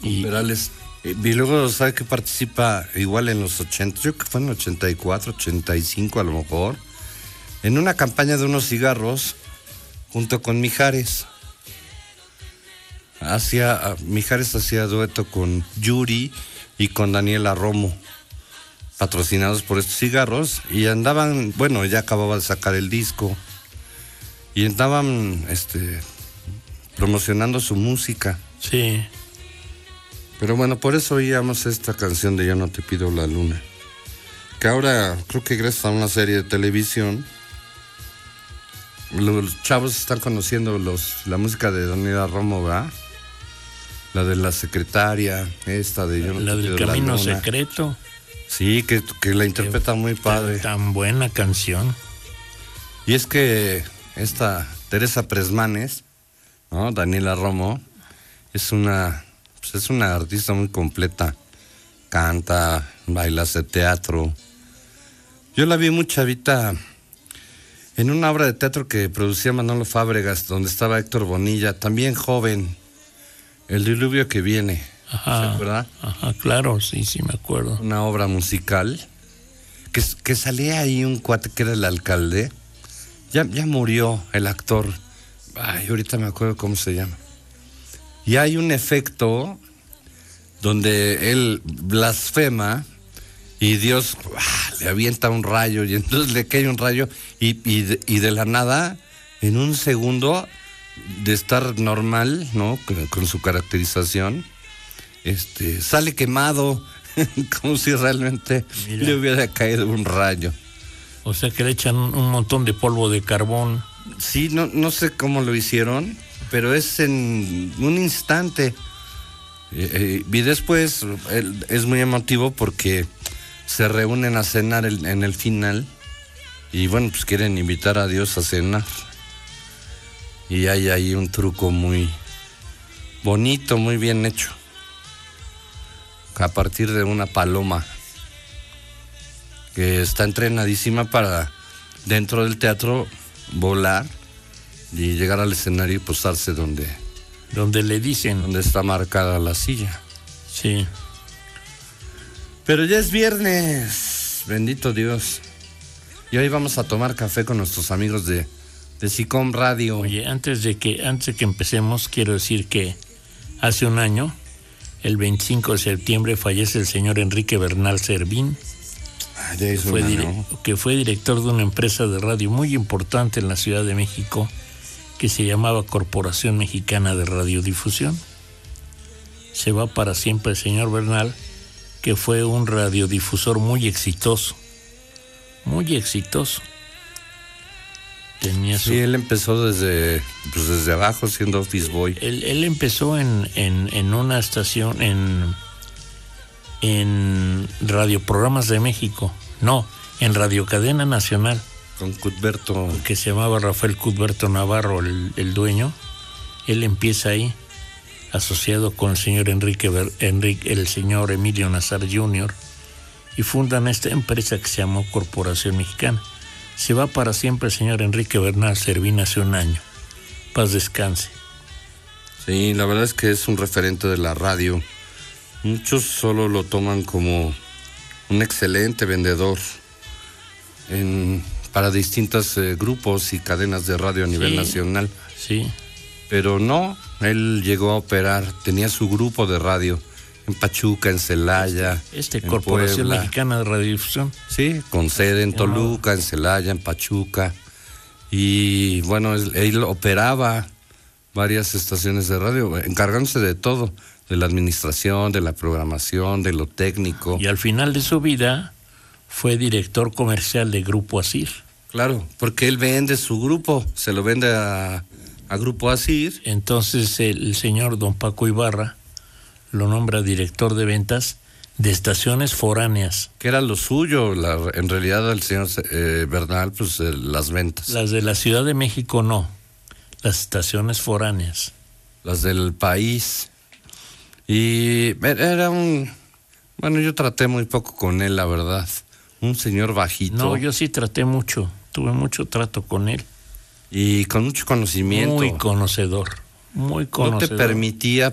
Y Perales. Y luego, ¿sabe que participa igual en los 80? Yo creo que fue en 84, 85 a lo mejor. En una campaña de unos cigarros junto con Mijares. Mijares hacía dueto con Yuri y con Daniela Romo, patrocinados por estos cigarros, y andaban, bueno, ya acababa de sacar el disco, y andaban promocionando su música. Sí. Pero bueno, por eso oíamos esta canción de Yo no te pido la luna, que ahora creo que gracias a una serie de televisión los chavos están conociendo la música de Daniela Romo, ¿verdad? La de la secretaria, esta de Yo no la te del pido Camino la luna. Secreto. Sí, que la interpreta muy padre. Tan buena canción. Y es que esta Teresa Presmanes, ¿no? Daniela Romo, es una artista muy completa. Canta, baila, hace teatro. Yo la vi muy chavita en una obra de teatro que producía Manolo Fábregas, donde estaba Héctor Bonilla, también joven. El diluvio que viene. Ajá, ¿Se acuerda? Ajá, claro, sí, me acuerdo. Una obra musical que salía ahí un cuate que era el alcalde. Ya murió el actor. Ay, ahorita me acuerdo cómo se llama. Y hay un efecto donde él blasfema y Dios le avienta un rayo, y entonces le cae un rayo y de la nada, en un segundo de estar normal, ¿no? Con su caracterización, sale quemado, como si realmente le hubiera caído un rayo. O sea que le echan un montón de polvo de carbón. Sí, no sé cómo lo hicieron, pero es en un instante. Y después es muy emotivo porque se reúnen a cenar en el final y bueno, pues quieren invitar a Dios a cenar. Y hay ahí un truco muy bonito, muy bien hecho, a partir de una paloma que está entrenadísima para dentro del teatro volar y llegar al escenario y posarse donde le dicen, donde está marcada la silla. Sí. Pero ya es viernes, bendito Dios, y hoy vamos a tomar café con nuestros amigos de SICOM Radio. Oye, antes de que empecemos, quiero decir que hace un año, el 25 de septiembre, fallece el señor Enrique Bernal Servín, que fue director de una empresa de radio muy importante en la Ciudad de México, que se llamaba Corporación Mexicana de Radiodifusión. Se va para siempre el señor Bernal, que fue un radiodifusor muy exitoso. Muy exitoso. Él empezó desde abajo siendo office boy. Él empezó en una estación en radioprogramas de México, en Radio Cadena Nacional. Con Cuthberto. Que se llamaba Rafael Cuthberto Navarro, el dueño. Él empieza ahí, asociado con el señor el señor Emilio Nazar Jr., y fundan esta empresa que se llamó Corporación Mexicana. Se va para siempre el señor Enrique Bernal Servín hace un año. Paz descanse. Sí, la verdad es que es un referente de la radio. Muchos solo lo toman como un excelente vendedor para distintos grupos y cadenas de radio a nivel nacional. Sí. Pero no, él llegó a operar, tenía su grupo de radio en Pachuca, en Celaya, en Corporación Puebla. Mexicana de Radiodifusión. Sí, con sede en Toluca, en Celaya, en Pachuca. Y bueno, él operaba varias estaciones de radio, encargándose de todo, de la administración, de la programación, de lo técnico. Y al final de su vida fue director comercial de Grupo Asir. Claro, porque él vende su grupo, se lo vende a Grupo Asir. Entonces el señor don Paco Ibarra lo nombra director de ventas de estaciones foráneas. Que era lo suyo, en realidad el señor Bernal, pues las ventas. Las de la Ciudad de México no, las estaciones foráneas. Las del país. Y era bueno, yo traté muy poco con él, la verdad. Un señor bajito. No, yo sí traté mucho, tuve mucho trato con él. Y con mucho conocimiento. Muy conocedor. No te permitía